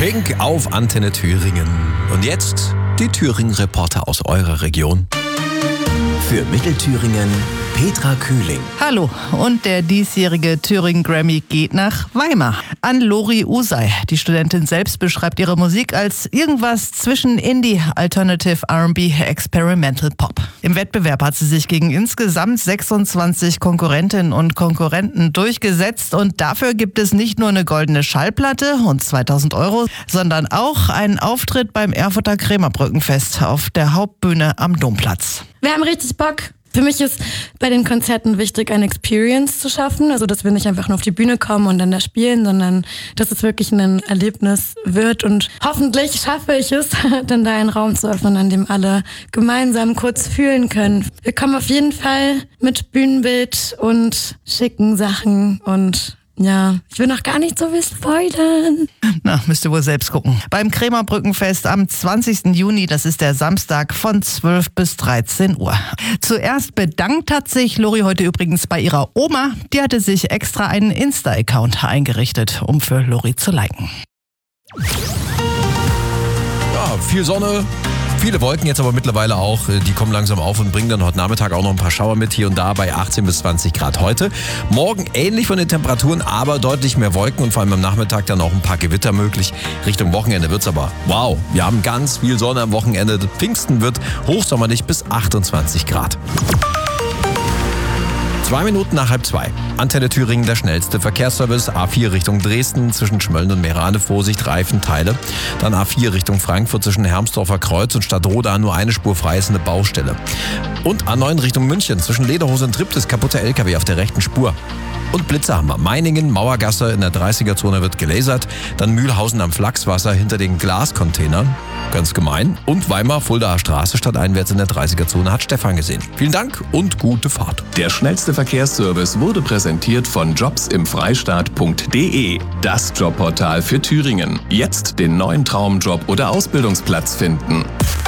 Pink auf Antenne Thüringen. Und jetzt die Thüringen-Reporter aus eurer Region. Für Mittelthüringen Petra Kühling. Hallo, und der diesjährige Thüringen-Grammy geht nach Weimar. An Lori Usai. Die Studentin selbst beschreibt ihre Musik als irgendwas zwischen Indie, Alternative, R&B, Experimental Pop. Im Wettbewerb hat sie sich gegen insgesamt 26 Konkurrentinnen und Konkurrenten durchgesetzt und dafür gibt es nicht nur eine goldene Schallplatte und 2.000 €, sondern auch einen Auftritt beim Erfurter Krämerbrückenfest auf der Hauptbühne am Domplatz. Wir haben richtig Bock. Für mich ist bei den Konzerten wichtig, eine Experience zu schaffen. Also, dass wir nicht einfach nur auf die Bühne kommen und dann da spielen, sondern dass es wirklich ein Erlebnis wird. Und hoffentlich schaffe ich es, dann da einen Raum zu öffnen, an dem alle gemeinsam kurz fühlen können. Wir kommen auf jeden Fall mit Bühnenbild und schicken Sachen und ja, ich will noch gar nicht so viel spoilern. Na, müsst ihr wohl selbst gucken. Beim Krämerbrückenfest am 20. Juni, das ist der Samstag von 12 bis 13 Uhr. Zuerst bedankt hat sich Lori heute übrigens bei ihrer Oma. Die hatte sich extra einen Insta-Account eingerichtet, um für Lori zu liken. Ja, viel Sonne. Viele Wolken jetzt aber mittlerweile auch, die kommen langsam auf und bringen dann heute Nachmittag auch noch ein paar Schauer mit, hier und da bei 18 bis 20 Grad heute. Morgen ähnlich von den Temperaturen, aber deutlich mehr Wolken und vor allem am Nachmittag dann auch ein paar Gewitter möglich. Richtung Wochenende wird's aber wow, wir haben ganz viel Sonne am Wochenende. Pfingsten wird hochsommerlich bis 28 Grad. 2 Minuten nach 1:30. Antenne Thüringen, der schnellste Verkehrsservice. A4 Richtung Dresden zwischen Schmölln und Meerane. Vorsicht, Reifenteile. Dann A4 Richtung Frankfurt zwischen Hermsdorfer Kreuz und Stadtroda. Nur eine Spur frei, ist eine Baustelle. Und A9 Richtung München zwischen Lederhose und Triptis. Kaputter LKW auf der rechten Spur. Und Blitze haben wir. Meiningen, Mauergasse in der 30er-Zone wird gelasert. Dann Mühlhausen am Flachswasser hinter den Glascontainern. Ganz gemein. Und Weimar, Fuldaer Straße stadteinwärts in der 30er-Zone hat Stefan gesehen. Vielen Dank und gute Fahrt. Der schnellste Verkehrsservice wurde präsentiert von jobsimfreistaat.de. Das Jobportal für Thüringen. Jetzt den neuen Traumjob oder Ausbildungsplatz finden.